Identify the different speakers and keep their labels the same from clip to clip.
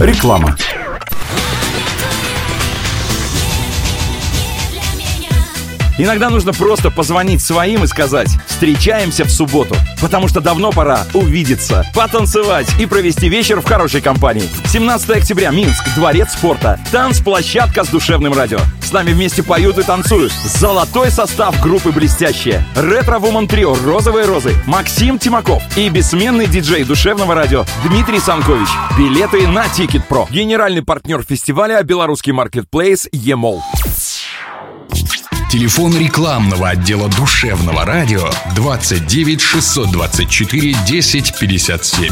Speaker 1: Реклама. Иногда нужно просто позвонить своим и сказать: встречаемся в субботу, потому что давно пора увидеться, потанцевать и провести вечер в хорошей компании. 17 октября, Минск, Дворец спорта, танцплощадка с душевным радио. С нами вместе поют и танцуют золотой состав группы «Блестящие», ретро-вумен трио «Розовые розы», Максим Тимаков и бессменный диджей душевного радио Дмитрий Санкович. Билеты на Ticket.pro. Генеральный партнер фестиваля — белорусский маркетплейс «Емол».
Speaker 2: Телефон рекламного отдела душевного радио 29 624 10 57.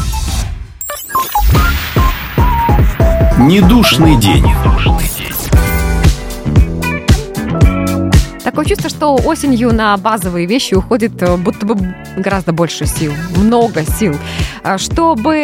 Speaker 1: Недушный день.
Speaker 3: Такое чувство, что осенью на базовые вещи уходит будто бы гораздо больше сил, много сил. Чтобы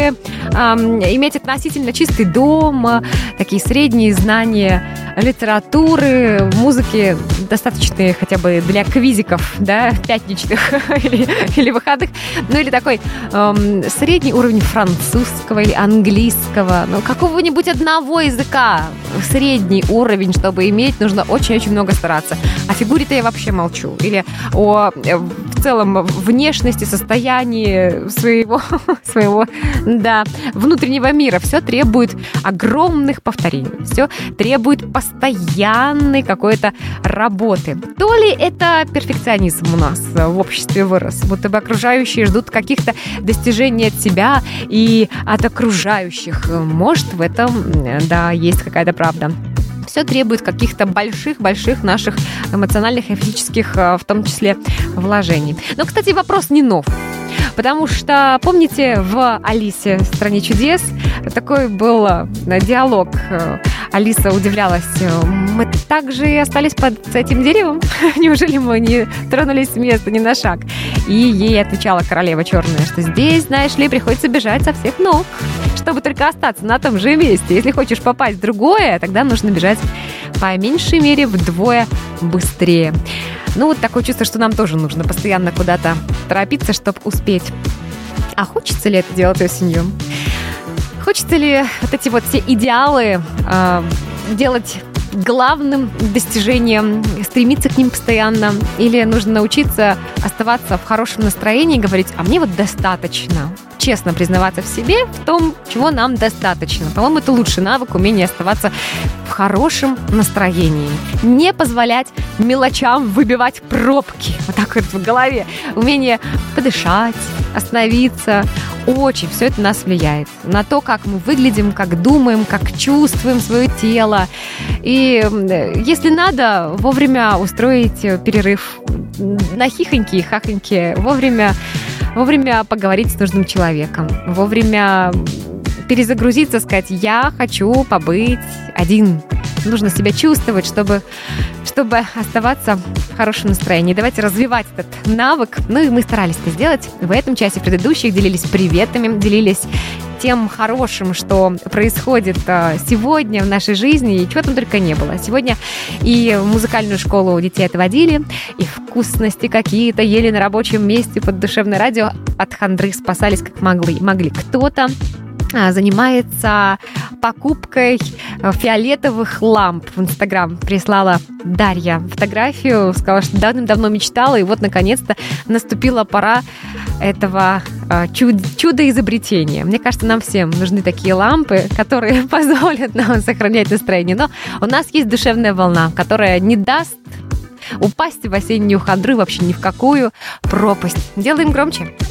Speaker 3: иметь относительно чистый дом, такие средние знания литературы, музыки, достаточные хотя бы для квизиков, да, пятничных или выходных, ну или такой средний уровень французского или английского, ну какого-нибудь одного языка, средний уровень, чтобы иметь, нужно очень-очень много стараться. О фигуре-то я вообще молчу. Или о в целом внешности, состоянии своего да, внутреннего мира. Все требует огромных повторений. Все требует постоянной какой-то работы. То ли это перфекционизм у нас в обществе вырос, будто бы окружающие ждут каких-то достижений от себя и от окружающих. Может, в этом, да, есть какая-то правда. Все требует каких-то больших наших эмоциональных и физических, в том числе, вложений. Но, кстати, вопрос не нов. Потому что, помните, в «Алисе в стране чудес» такой был диалог. Алиса удивлялась: мы так же и остались под этим деревом? Неужели мы не тронулись с места ни на шаг? И ей отвечала королева черная, что здесь, знаешь ли, приходится бежать со всех ног, чтобы только остаться на том же месте. Если хочешь попасть в другое, тогда нужно бежать по меньшей мере вдвое быстрее. Ну, вот такое чувство, что нам тоже нужно постоянно куда-то торопиться, чтобы успеть. А хочется ли это делать осенью? Хочется ли вот эти вот все идеалы делать главным достижением, стремиться к ним постоянно? Или нужно научиться оставаться в хорошем настроении и говорить: а мне вот достаточно? Честно признаваться в себе, в том, чего нам достаточно. По-моему, это лучший навык — умение оставаться в хорошем настроении. Не позволять мелочам выбивать пробки вот так вот в голове. Умение подышать, остановиться. Очень все это нас влияет. На то, как мы выглядим, как думаем, как чувствуем свое тело. И если надо, вовремя устроить перерыв на хихоньки и хахоньки, вовремя поговорить с нужным человеком, вовремя перезагрузиться, сказать: я хочу побыть один. Нужно себя чувствовать, чтобы оставаться в хорошем настроении. Давайте развивать этот навык. Ну и мы старались это сделать. В этом часе предыдущих делились приветами, делились тем хорошим, что происходит сегодня в нашей жизни, и чего там только не было. Сегодня и в музыкальную школу детей отводили, и вкусности какие-то ели на рабочем месте под душевное радио. От хандры спасались как могли. Кто-то занимается покупкой фиолетовых ламп. В Инстаграм прислала Дарья фотографию, сказала, что давным-давно мечтала, и вот наконец-то наступила пора этого чудо-изобретения. Мне кажется, нам всем нужны такие лампы, которые позволят нам сохранять настроение. Но у нас есть душевная волна, которая не даст упасть в осеннюю хандру вообще ни в какую пропасть. Делаем громче.